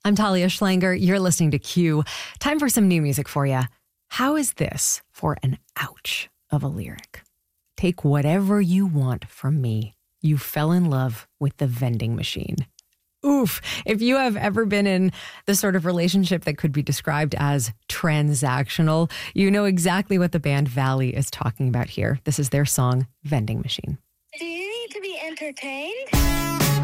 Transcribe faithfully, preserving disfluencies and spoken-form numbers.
I'm Talia Schlanger. You're listening to Q. Time for some new music for you. How is this for an ouch of a lyric? Take whatever you want from me. You fell in love with the vending machine. Oof. If you have ever been in the sort of relationship that could be described as transactional, you know exactly what the band Valley is talking about here. This is their song, Vending Machine. Do you need to be entertained?